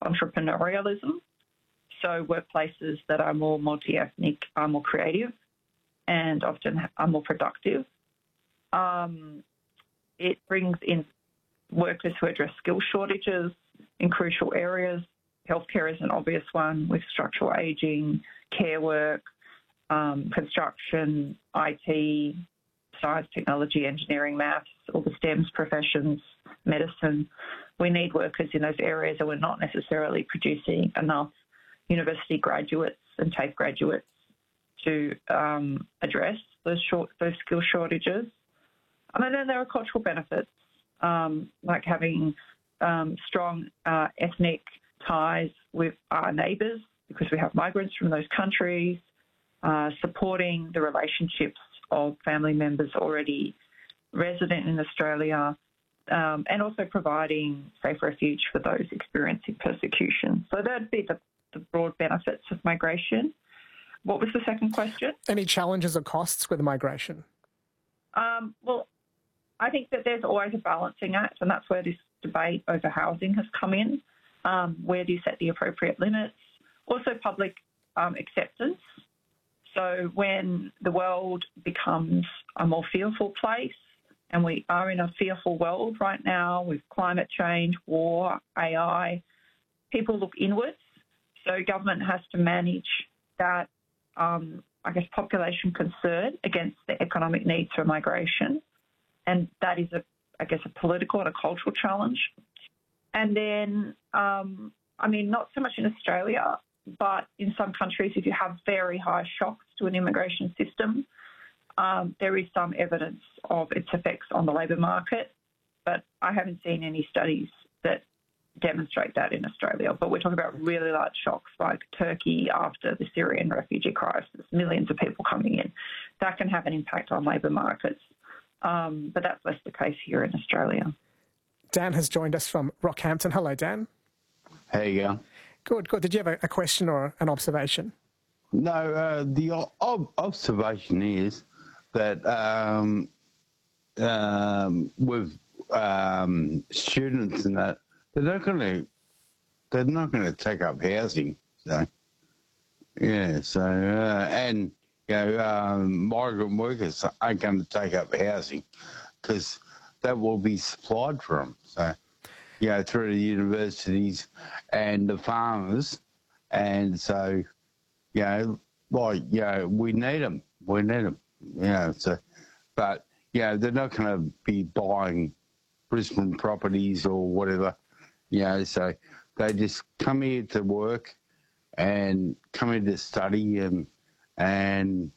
entrepreneurialism. So workplaces that are more multi-ethnic are more creative and often are more productive. It brings in workers who address skill shortages in crucial areas. Healthcare is an obvious one, with structural ageing, care work, construction, IT, science, technology, engineering, maths, all the STEMs professions, medicine. We need workers in those areas, and we're not necessarily producing enough university graduates and TAFE graduates to address those skill shortages. And then there are cultural benefits, like having strong ethnic ties with our neighbours, because we have migrants from those countries, supporting the relationships of family members already resident in Australia, and also providing safe refuge for those experiencing persecution. So that'd be the broad benefits of migration. What was the second question? Any challenges or costs with migration? Well, I think that there's always a balancing act, and that's where this debate over housing has come in. Where do you set the appropriate limits? Also public acceptance. So when the world becomes a more fearful place, and we are in a fearful world right now with climate change, war, AI, people look inwards. So government has to manage that, population concern against the economic needs for migration. And that is, a political and a cultural challenge. And then, not so much in Australia, but in some countries, if you have very high shocks to an immigration system, there is some evidence of its effects on the labour market, but I haven't seen any studies that demonstrate that in Australia. But we're talking about really large shocks like Turkey after the Syrian refugee crisis, millions of people coming in. That can have an impact on labour markets, but that's less the case here in Australia. Dan has joined us from Rockhampton. Hello, Dan. How you going? Good. Did you have a question or an observation? No, the observation is that with students and that, they're not going to take up housing. So yeah. So and migrant workers aren't going to take up housing because that will be supplied for them. So through the universities and the farmers, and so we need them. We need them. So, but they're not going to be buying Brisbane properties or whatever. So they just come here to work and come here to study, and then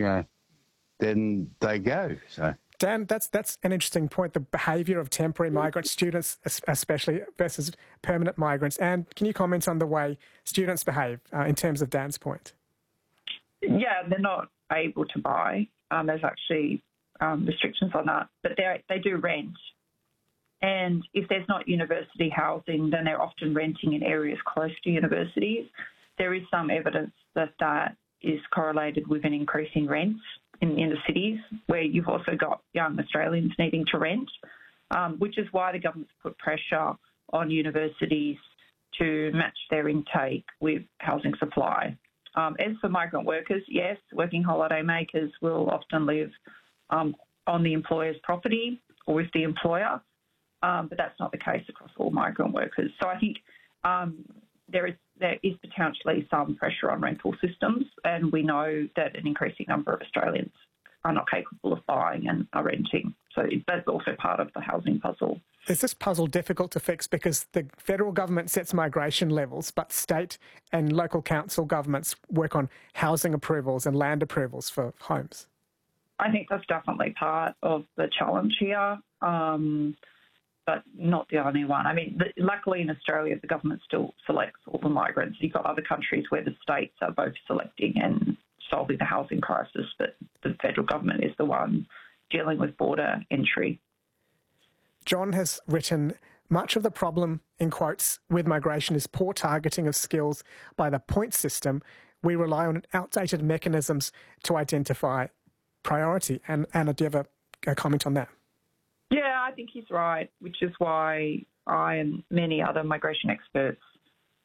they go. So. Dan, that's an interesting point, the behaviour of temporary migrant students, especially versus permanent migrants. And can you comment on the way students behave in terms of Dan's point? Yeah, they're not able to buy. There's actually restrictions on that, but they do rent. And if there's not university housing, then they're often renting in areas close to universities. There is some evidence that is correlated with an increase in rents in the cities, where you've also got young Australians needing to rent, which is why the government's put pressure on universities to match their intake with housing supply. As for migrant workers, yes, working holiday makers will often live on the employer's property or with the employer, but that's not the case across all migrant workers. So I think there is potentially some pressure on rental systems, and we know that an increasing number of Australians are not capable of buying and are renting. So that's also part of the housing puzzle. Is this puzzle difficult to fix because the federal government sets migration levels, but state and local council governments work on housing approvals and land approvals for homes? I think that's definitely part of the challenge here, but not the only one. I mean, luckily in Australia, the government still selects all the migrants. You've got other countries where the states are both selecting and solving the housing crisis, but the federal government is the one dealing with border entry. John has written, much of the problem, in quotes, with migration is poor targeting of skills by the point system. We rely on outdated mechanisms to identify priority. And Anna, do you have a comment on that? Yeah, I think he's right, which is why I and many other migration experts